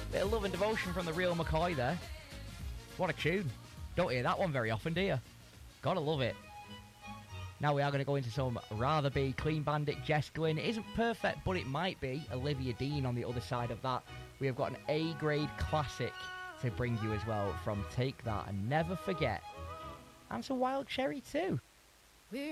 Bit of love and devotion from the real McCoy there. What a tune. Don't hear that one very often, do you? Gotta love it. Now we are going to go into some Rather Be. Clean Bandit, Jess Glynn. It isn't perfect, but it might be. Olivia Dean on the other side of that. We have got an A-grade classic to bring you as well from Take That and Never Forget. And some Wild Cherry too.